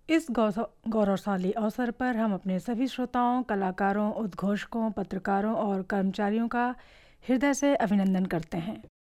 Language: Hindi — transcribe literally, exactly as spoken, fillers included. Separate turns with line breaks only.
इस गौसौ गौरवशाली अवसर पर हम अपने सभी श्रोताओं, कलाकारों, उद्घोषकों, पत्रकारों और कर्मचारियों का हृदय से अभिनंदन करते हैं।